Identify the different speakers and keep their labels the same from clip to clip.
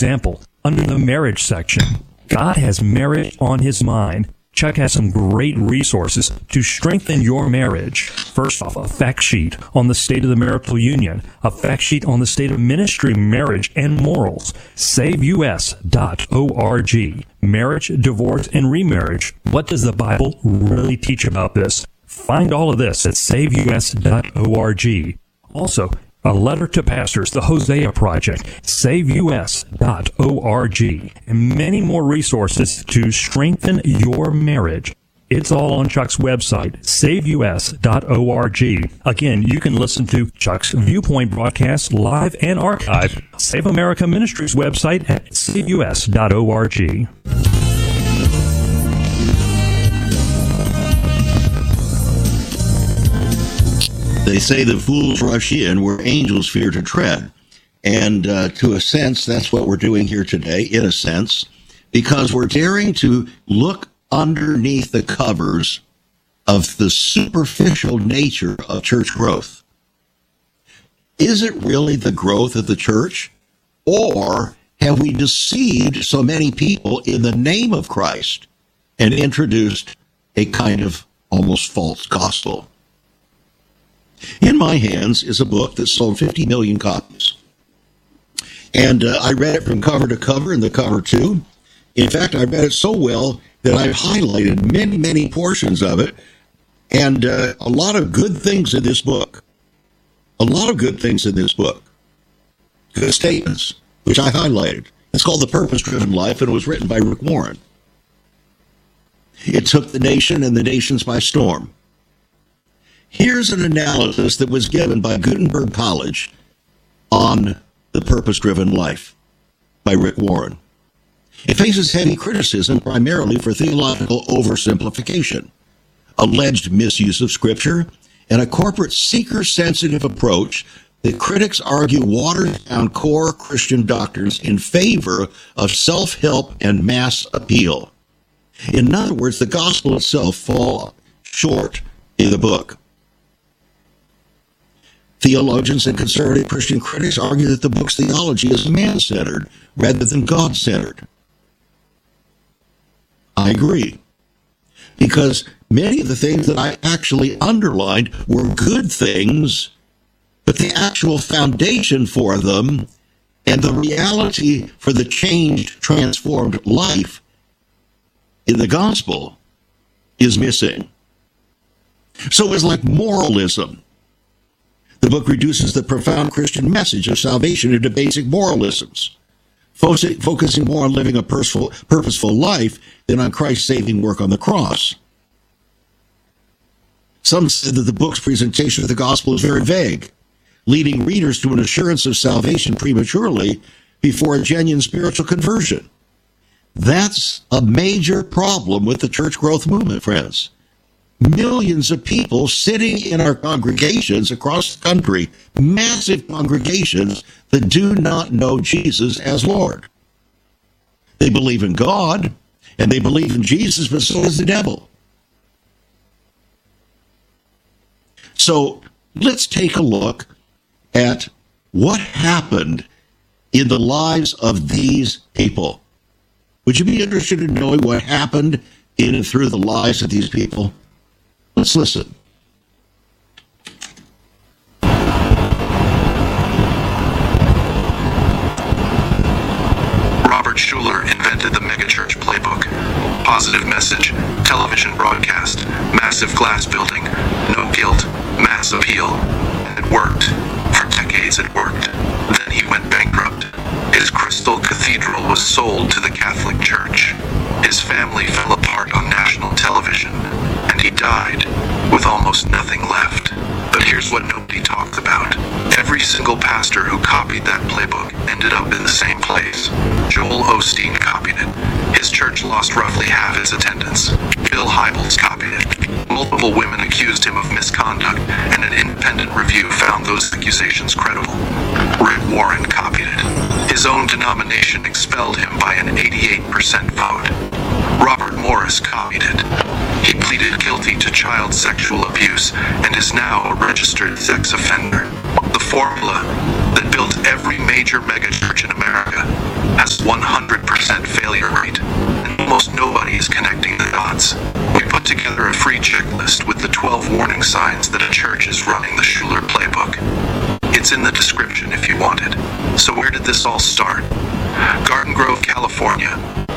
Speaker 1: example, under the marriage section, God has marriage on his mind. Chuck has some great resources to strengthen your marriage. First off, a fact sheet on the state of the marital union, a fact sheet on the state of ministry, marriage, and morals. SaveUS.org. Marriage, divorce, and remarriage. What does the Bible really teach about this? Find all of this at SaveUS.org. Also, a letter to pastors, the Hosea Project, SaveUS.org, and many more resources to strengthen your marriage. It's all on Chuck's website, SaveUS.org. Again, you can listen to Chuck's Viewpoint broadcast live and archive. Save America Ministries website at SaveUS.org.
Speaker 2: They say the fools rush in where angels fear to tread. And to a sense, that's what we're doing here today, in a sense, because we're daring to look underneath the covers of the superficial nature of church growth. Is it really the growth of the church? Or have we deceived so many people in the name of Christ and introduced a kind of almost false gospel? In my hands is a book that sold 50 million copies. And I read it from cover to cover and the cover too. In fact, I read it so well that I've highlighted many, many portions of it. And a lot of good things in this book. A lot of good things in this book. Good statements, which I highlighted. It's called The Purpose-Driven Life, and it was written by Rick Warren. It took the nation and the nations by storm. Here's an analysis that was given by Gutenberg College on The Purpose-Driven Life by Rick Warren. It faces heavy criticism primarily for theological oversimplification, alleged misuse of Scripture, and a corporate seeker-sensitive approach that critics argue waters down core Christian doctrines in favor of self-help and mass appeal. In other words, the gospel itself falls short in the book. Theologians and conservative Christian critics argue that the book's theology is man-centered rather than God-centered. I agree, because many of the things that I actually underlined were good things, but the actual foundation for them and the reality for the changed, transformed life in the gospel is missing. So it's like moralism. The book reduces the profound Christian message of salvation into basic moralisms, focusing more on living a purposeful life than on Christ's saving work on the cross. Some said that the book's presentation of the gospel is very vague, leading readers to an assurance of salvation prematurely before a genuine spiritual conversion. That's a major problem with the church growth movement, friends. Millions of people sitting in our congregations across the country, massive congregations that do not know Jesus as Lord. They believe in God, and they believe in Jesus, but so does the devil. So let's take a look at what happened in the lives of these people. Would you be interested in knowing what happened in and through the lives of these people? Let's listen.
Speaker 3: Robert Schuller invented the megachurch playbook. Positive message, television broadcast, massive glass building, no guilt, mass appeal. And it worked. For decades it worked. Then he went bankrupt. His crystal cathedral was sold to the Catholic Church. His family fell apart on national television, and he died with almost nothing left. But here's what nobody talks about. Every single pastor who copied that playbook ended up in the same place. Joel Osteen copied it. His church lost roughly half its attendance. Bill Hybels copied it. Multiple women accused him of misconduct, and an independent review found those accusations credible. Rick Warren copied it. His own denomination expelled him by an 88% vote. Robert Morris copied it. He pleaded guilty to child sexual abuse and is now a registered sex offender. The formula that built every major megachurch in America has together a free checklist with the 12 warning signs that a church is running the Schuller playbook. It's in the description if you want it. So where did this all start? Garden Grove, California,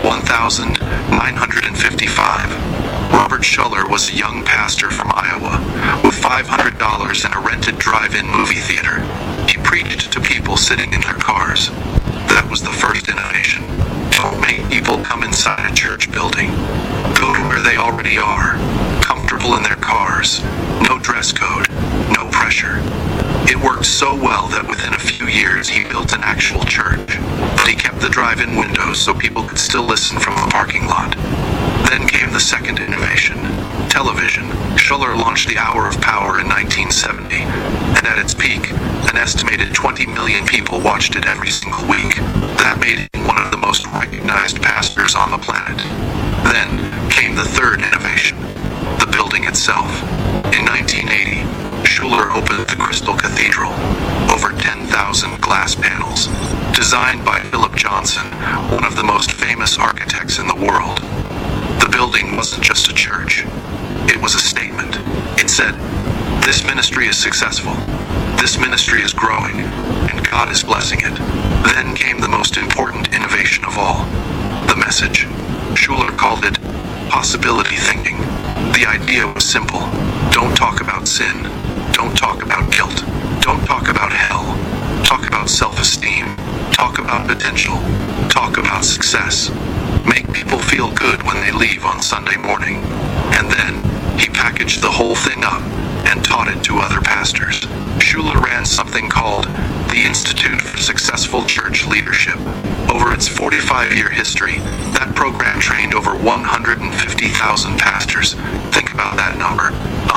Speaker 3: 1955. Robert Schuller was a young pastor from Iowa with $500 in a rented drive-in movie theater. He preached to people sitting in their cars. That was the first innovation. Don't make people come inside a church building. Go to where they already are, comfortable in their cars. No dress code, no pressure. It worked so well that within a few years he built an actual church, but he kept the drive-in windows so people could still listen from the parking lot. Then came the second innovation, television. Schuller launched the Hour of Power in 1970, and at its peak, an estimated 20 million people watched it every single week. That made him one of the most recognized pastors on the planet. Then came the third innovation, the building itself. In 1980, Schuller opened the Crystal Cathedral, over 10,000 glass panels, designed by Philip Johnson, one of the most famous architects in the world. The building wasn't just a church, it was a statement. It said, "This ministry is successful, this ministry is growing, and God is blessing it." Then came the most important innovation of all, the message. Schuller called it possibility thinking. The idea was simple. Don't talk about sin. Don't talk about guilt. Don't talk about hell. Talk about self-esteem. Talk about potential. Talk about success. Make people feel good when they leave on Sunday morning. And then he packaged the whole thing up and taught it to other pastors. Schuller ran something called the Institute for Successful Church Leadership. Over its 45-year history, that program trained over 150,000 pastors. Think about that number.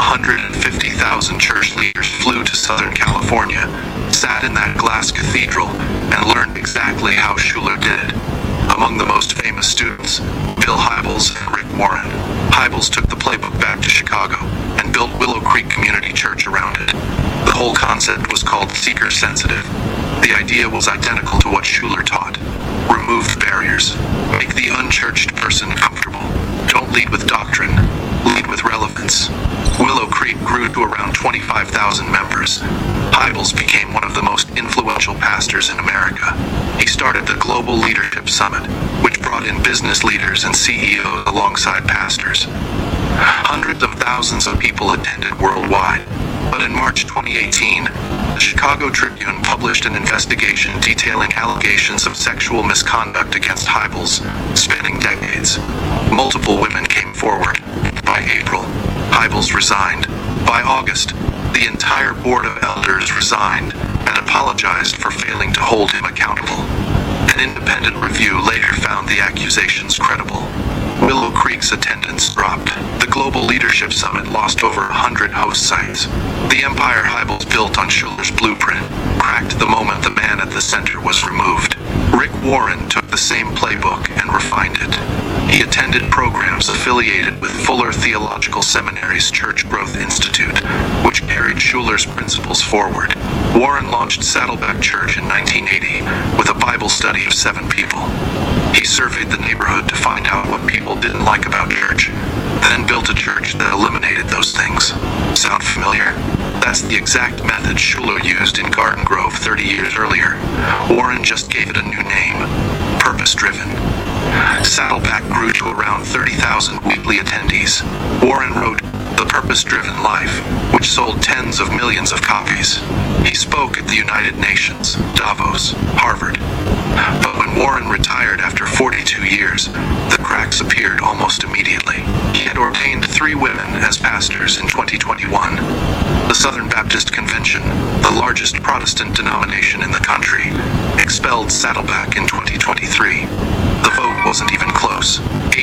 Speaker 3: 150,000 church leaders flew to Southern California, sat in that glass cathedral, and learned exactly how Schuller did it. Among the most famous students, Bill Hybels and Rick Warren. Hybels took the playbook back to Chicago and built Willow Creek Community Church around it. The whole concept was called Seeker Sensitive. The idea was identical to what Schuller taught. Remove the barriers. Make the unchurched person comfortable. Don't lead with doctrine. Lead with relevance. Willow Creek grew to around 25,000 members. Hybels became one of the most influential pastors in America. He started the Global Leadership Summit, which brought in business leaders and CEOs alongside pastors. Hundreds of thousands of people attended worldwide. But in March 2018, the Chicago Tribune published an investigation detailing allegations of sexual misconduct against Hybels, spanning decades. Multiple women came forward. By April, Hybels resigned. By August, the entire board of elders resigned and apologized for failing to hold him accountable. An independent review later found the accusations credible. Willow Creek's attendance dropped. The Global Leadership Summit lost over 100 host sites. The empire Hybels built on Schuller's blueprint cracked the moment the man at the center was removed. Rick Warren took the same playbook and refined it. He attended programs affiliated with Fuller Theological Seminary's Church Growth Institute, which carried Schuller's principles forward. Warren launched Saddleback Church in 1980 with a Bible study of 7 people. He surveyed the neighborhood to find out what people didn't like about church, then built a church that eliminated those things. Sound familiar? That's the exact method Schuller used in Garden Grove 30 years earlier. Warren just gave it a new name, purpose-driven. Saddleback grew to around 30,000 weekly attendees. Warren wrote The Purpose-Driven Life, which sold tens of millions of copies. He spoke at the United Nations, Davos, Harvard. But when Warren retired after 42 years, the cracks appeared almost immediately. He had ordained 3 women as pastors in 2021. The Southern Baptist Convention, the largest Protestant denomination in the country, expelled Saddleback in 2023. The vote wasn't even close.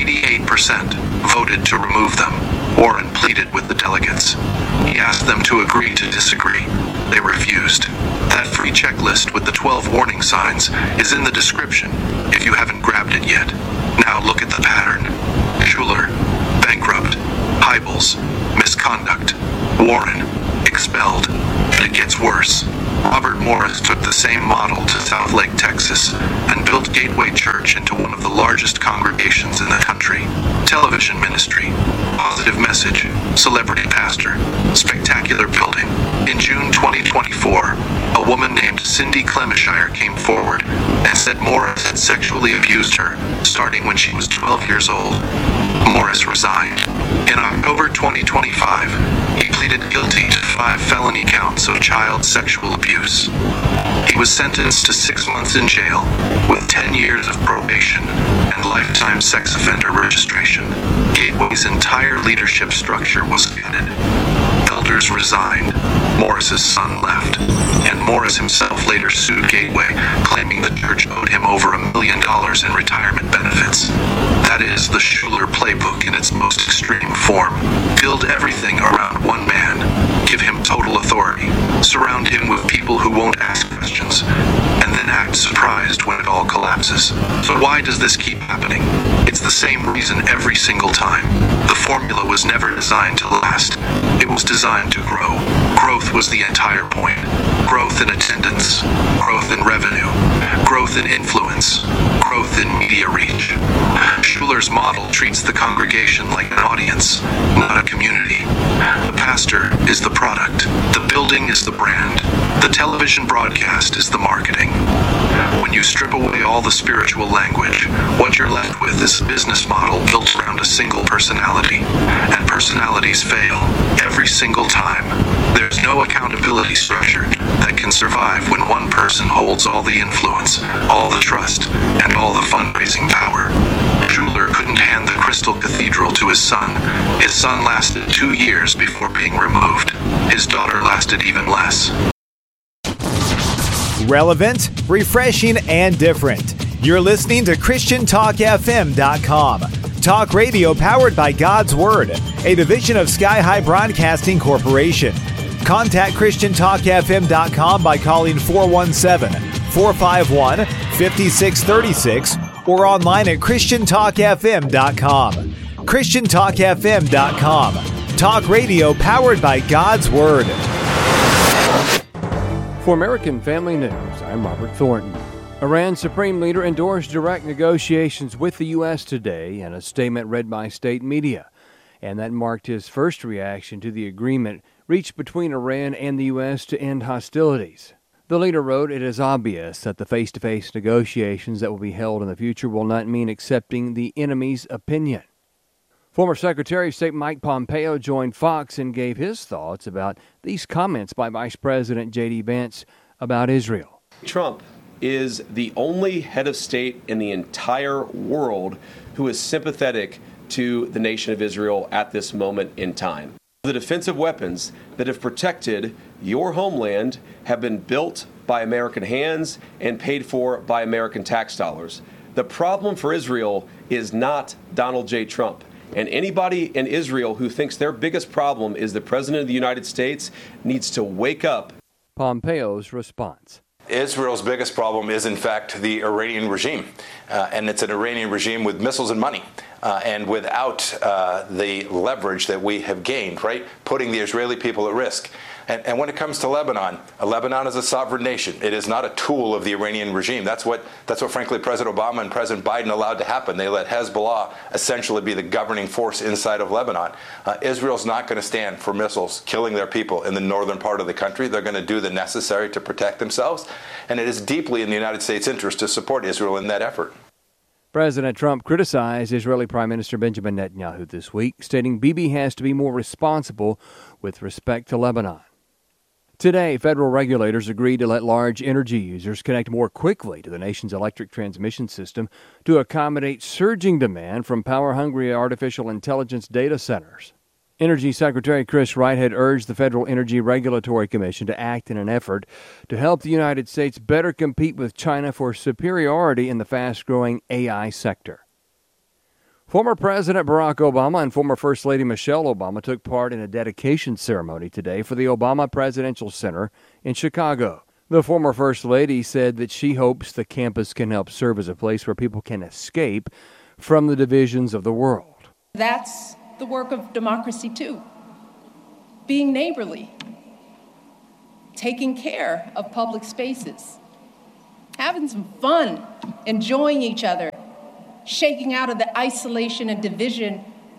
Speaker 3: 88% voted to remove them. Warren pleaded with the delegates. He asked them to agree to disagree. They refused. That free checklist with the 12 warning signs is in the description if you haven't grabbed it yet. Now look at the pattern. Schuller, bankrupt. Hybels, misconduct. Warren, expelled. And it gets worse. Robert Morris took the same model to Southlake, Texas, and built Gateway Church into one of the largest congregations in the country. Television ministry. Positive message, celebrity pastor, spectacular building. In June 2024, a woman named Cindy Clemishire came forward and said Morris had sexually abused her, starting when she was 12 years old. Morris resigned. In October 2025, he pleaded guilty to 5 felony counts of child sexual abuse. He was sentenced to 6 months in jail with 10 years of probation and lifetime sex offender registration. Gateway's entire leadership structure was gutted. Elders resigned. Morris's son left. And Morris himself later sued Gateway, claiming the church owed him over $1 million in retirement benefits. That is the Schuller playbook in its most extreme form. Build everything around one man. Give him total authority. Surround him with people who won't ask questions. And then act surprised when it all collapses. So why does this keep happening? It's the same reason every single time. The formula was never designed to last. It was designed to grow. Growth was the entire point. Growth in attendance. Growth in revenue. Growth in influence. Growth in media reach. Schuller's model treats the congregation like an audience, not a community. The pastor is the product. The building is the brand. The television broadcast is the marketing. When you strip away all the spiritual language, what you're left with is a business model built around a single personality. And personalities fail every single time. There's no accountability structure that can survive when one person holds all the influence, all the trust, and all the fundraising power. Schuller couldn't hand the Crystal Cathedral to his son. His son lasted 2 years before being removed. His daughter lasted even less.
Speaker 4: Relevant, refreshing, and different. You're listening to ChristianTalkFM.com. Talk radio powered by God's Word, a division of Sky High Broadcasting Corporation. Contact ChristianTalkFM.com by calling 417-451-5636 or online at ChristianTalkFM.com. ChristianTalkFM.com. Talk radio powered by God's Word.
Speaker 5: For American Family News, I'm Robert Thornton. Iran's supreme leader endorsed direct negotiations with the U.S. today in a statement read by state media, and that marked his first reaction to the agreement reached between Iran and the U.S. to end hostilities. The leader wrote, "It is obvious that the face-to-face negotiations that will be held in the future will not mean accepting the enemy's opinion." Former Secretary of State Mike Pompeo joined Fox and gave his thoughts about these comments by Vice President J.D. Vance about Israel.
Speaker 6: Trump is the only head of state in the entire world who is sympathetic to the nation of Israel at this moment in time. The defensive weapons that have protected your homeland have been built by American hands and paid for by American tax dollars. The problem for Israel is not Donald J. Trump. And anybody in Israel who thinks their biggest problem is the President of the United States needs to wake up.
Speaker 5: Pompeo's response.
Speaker 7: Israel's biggest problem is, in fact, the Iranian regime. And it's an Iranian regime with missiles and money. And without the leverage that we have gained, right, putting the Israeli people at risk. And when it comes to Lebanon is a sovereign nation. It is not a tool of the Iranian regime. That's what frankly, President Obama and President Biden allowed to happen. They let Hezbollah essentially be the governing force inside of Lebanon. Israel's not going to stand for missiles killing their people in the northern part of the country. They're going to do the necessary to protect themselves. And it is deeply in the United States' interest to support Israel in that effort.
Speaker 5: President Trump criticized Israeli Prime Minister Benjamin Netanyahu this week, stating Bibi has to be more responsible with respect to Lebanon. Today, federal regulators agreed to let large energy users connect more quickly to the nation's electric transmission system to accommodate surging demand from power-hungry artificial intelligence data centers. Energy Secretary Chris Wright had urged the Federal Energy Regulatory Commission to act in an effort to help the United States better compete with China for superiority in the fast-growing AI sector. Former President Barack Obama and former First Lady Michelle Obama took part in a dedication ceremony today for the Obama Presidential Center in Chicago. The former First Lady said that she hopes the campus can help serve as a place where people can escape from the divisions of the world.
Speaker 8: That's the work of democracy, too. Being neighborly, taking care of public spaces, having some fun, enjoying each other, shaking out of the isolation and division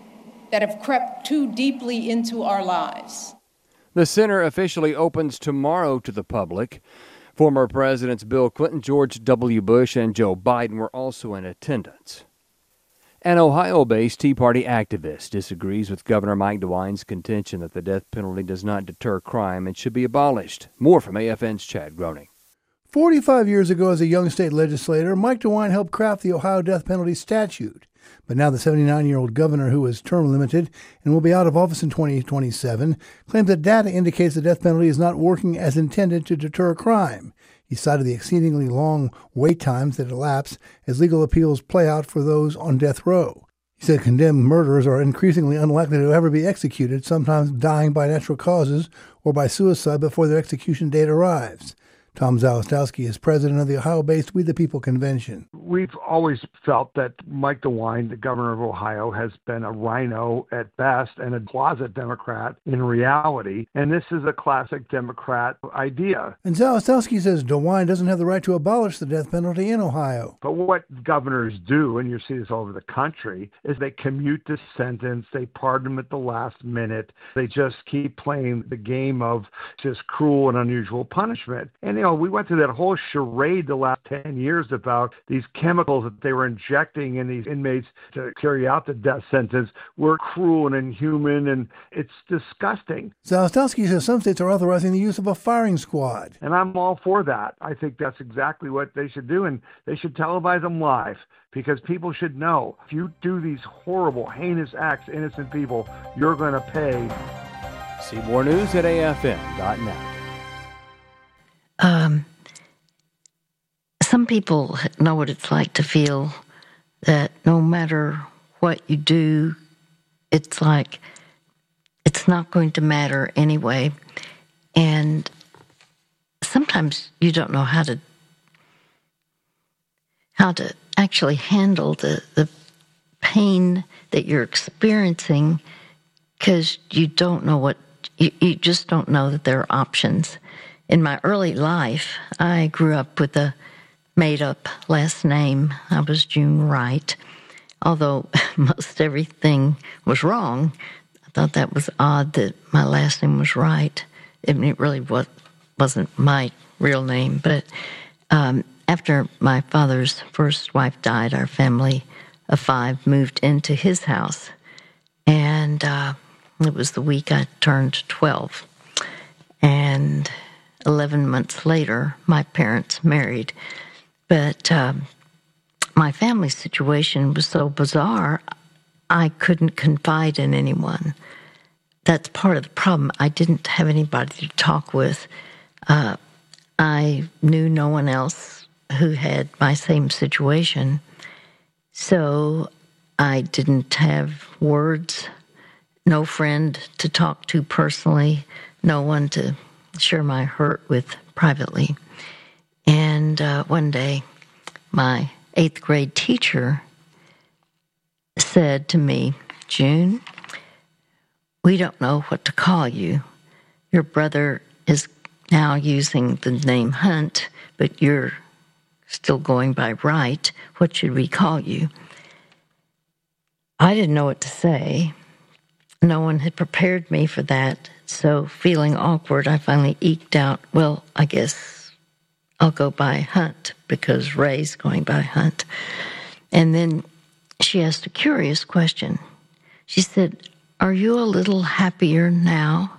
Speaker 8: that have crept too deeply into our lives.
Speaker 5: The center officially opens tomorrow to the public. Former Presidents Bill Clinton, George W. Bush, and Joe Biden were also in attendance. An Ohio-based Tea Party activist disagrees with Governor Mike DeWine's contention that the death penalty does not deter crime and should be abolished. More from AFN's Chad Groening.
Speaker 9: 45 years ago, as a young state legislator, Mike DeWine helped craft the Ohio death penalty statute. But now the 79-year-old governor, who is term limited and will be out of office in 2027, claims that data indicates the death penalty is not working as intended to deter crime. He cited the exceedingly long wait times that elapse as legal appeals play out for those on death row. He said condemned murderers are increasingly unlikely to ever be executed, sometimes dying by natural causes or by suicide before their execution date arrives. Tom Zalestowski is president of the Ohio-based We the People Convention.
Speaker 10: We've always felt that Mike DeWine, the governor of Ohio, has been a rhino at best and a closet Democrat in reality. And this is a classic Democrat idea.
Speaker 9: And Zalestowski says DeWine doesn't have the right to abolish the death penalty in Ohio.
Speaker 10: But what governors do, and you see this all over the country, is they commute the sentence, they pardon them at the last minute, they just keep playing the game of just cruel and unusual punishment. And we went through that whole charade the last 10 years about these chemicals that they were injecting in these inmates to carry out the death sentence were cruel and inhuman, and it's disgusting.
Speaker 9: Zalestowski says some states are authorizing the use of a firing squad.
Speaker 10: And I'm all for that. I think that's exactly what they should do, and they should televise them live, because people should know if you do these horrible, heinous acts to innocent people, you're going to pay.
Speaker 5: See more news at afn.net.
Speaker 11: Some people know what it's like to feel that no matter what you do, it's like it's not going to matter anyway. And sometimes you don't know how to actually handle the pain that you're experiencing, because you don't know what you just don't know that there are options. In my early life, I grew up with a made-up last name. I was June Wright. Although most everything was wrong, I thought that was odd that my last name was Wright. I mean, it really wasn't my real name. But after my father's first wife died, our family of 5 moved into his house. And it was the week I turned 12. And 11 months later, my parents married. But my family situation was so bizarre, I couldn't confide in anyone. That's part of the problem. I didn't have anybody to talk with. I knew no one else who had my same situation. So I didn't have words, no friend to talk to personally, no one to share my hurt with privately. And one day, my 8th grade teacher said to me, "June, we don't know what to call you. Your brother is now using the name Hunt, but you're still going by Wright. What should we call you?" I didn't know what to say. No one had prepared me for that. So feeling awkward, I finally eked out, "Well, I guess I'll go by Hunt because Ray's going by Hunt." And then she asked a curious question. She said, "Are you a little happier now?"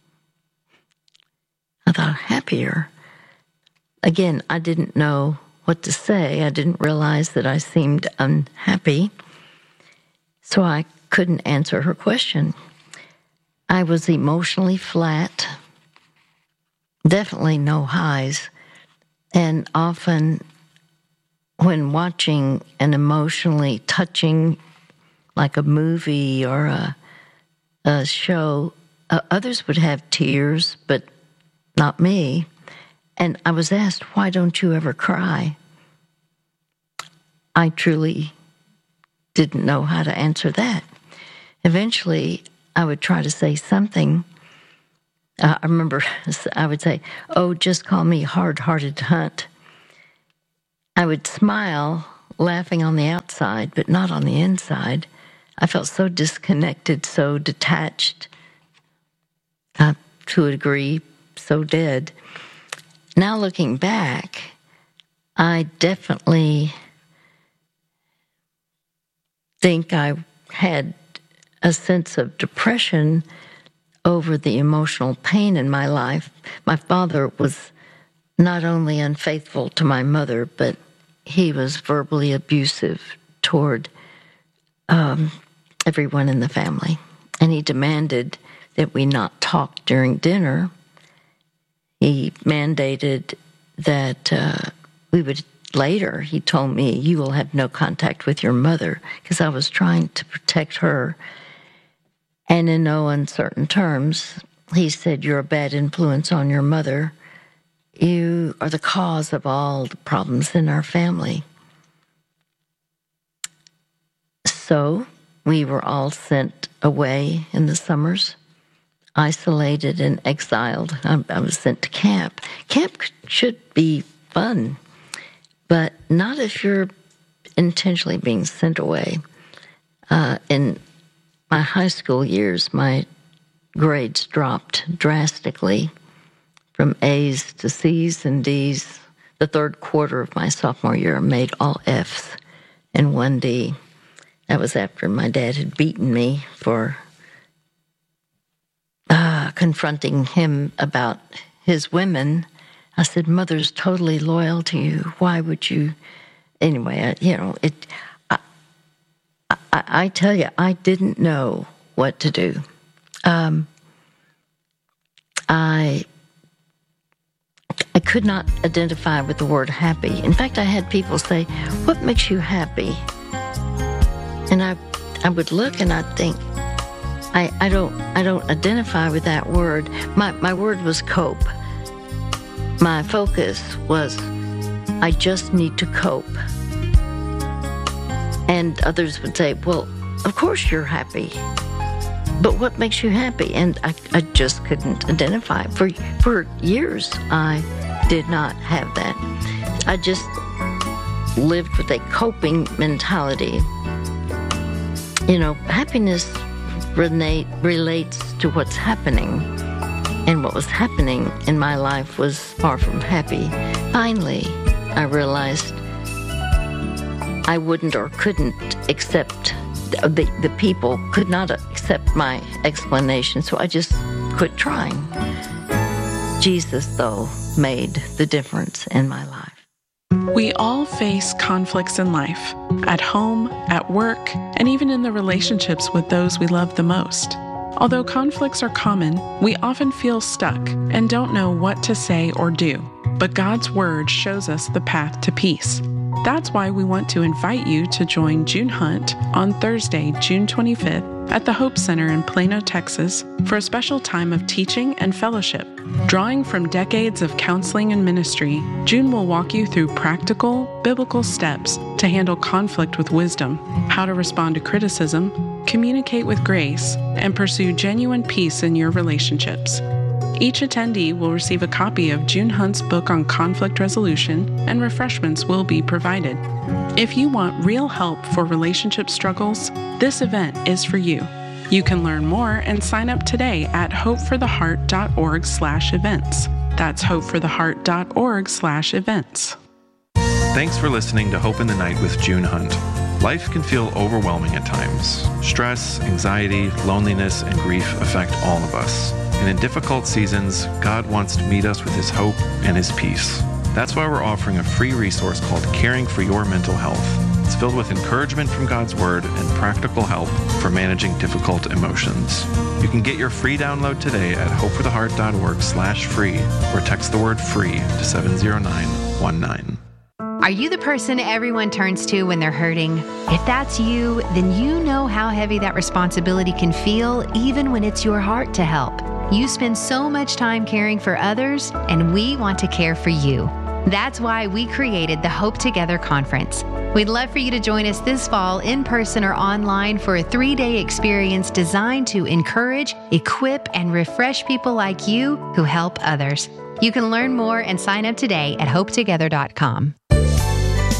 Speaker 11: I thought, happier? Again, I didn't know what to say. I didn't realize that I seemed unhappy. So I couldn't answer her question. I was emotionally flat, definitely no highs, and often when watching an emotionally touching, like a movie or a show, others would have tears, but not me. And I was asked, "Why don't you ever cry?" I truly didn't know how to answer that. Eventually, I would try to say something. I remember I would say, "Oh, just call me Hard-Hearted Hunt." I would smile, laughing on the outside, but not on the inside. I felt so disconnected, so detached, to a degree, so dead. Now looking back, I definitely think I had a sense of depression over the emotional pain in my life. My father was not only unfaithful to my mother, but he was verbally abusive toward everyone in the family. And he demanded that we not talk during dinner. He mandated that we would later, he told me, you will have no contact with your mother, because I was trying to protect her. And in no uncertain terms, he said, you're a bad influence on your mother. You are the cause of all the problems in our family. So we were all sent away in the summers, isolated and exiled. I was sent to camp. Camp should be fun, but not if you're intentionally being sent away. In my high school years, my grades dropped drastically from A's to C's and D's. The third quarter of my sophomore year, I made all F's and 1 D. That was after my dad had beaten me for confronting him about his women. I said, Mother's totally loyal to you. Why would you? Anyway, I tell you, I didn't know what to do. I could not identify with the word happy. In fact, I had people say, what makes you happy? And I would look and I'd think, I don't identify with that word. My word was cope. My focus was, I just need to cope. And others would say, well, of course you're happy. But what makes you happy? And I just couldn't identify. For years, I did not have that. I just lived with a coping mentality. You know, happiness relates to what's happening. And what was happening in my life was far from happy. Finally, I realized I wouldn't or couldn't accept, the people could not accept my explanation, so I just quit trying. Jesus, though, made the difference in my life.
Speaker 12: We all face conflicts in life, at home, at work, and even in the relationships with those we love the most. Although conflicts are common, we often feel stuck and don't know what to say or do. But God's Word shows us the path to peace. That's why we want to invite you to join June Hunt on Thursday, June 25th at the Hope Center in Plano, Texas for a special time of teaching and fellowship. Drawing from decades of counseling and ministry, June will walk you through practical, biblical steps to handle conflict with wisdom, how to respond to criticism, communicate with grace, and pursue genuine peace in your relationships. Each attendee will receive a copy of June Hunt's book on conflict resolution, and refreshments will be provided. If you want real help for relationship struggles, this event is for you. You can learn more and sign up today at hopefortheheart.org/events. That's hopefortheheart.org/events.
Speaker 13: Thanks for listening to Hope in the Night with June Hunt. Life can feel overwhelming at times. Stress, anxiety, loneliness, and grief affect all of us. And in difficult seasons, God wants to meet us with His hope and His peace. That's why we're offering a free resource called Caring for Your Mental Health. It's filled with encouragement from God's Word and practical help for managing difficult emotions. You can get your free download today at hopefortheheart.org/free or text the word FREE to 70919.
Speaker 14: Are you the person everyone turns to when they're hurting? If that's you, then you know how heavy that responsibility can feel, even when it's your heart to help. You spend so much time caring for others, and we want to care for you. That's why we created the Hope Together Conference. We'd love for you to join us this fall in person or online for a 3-day experience designed to encourage, equip, and refresh people like you who help others. You can learn more and sign up today at hopetogether.com.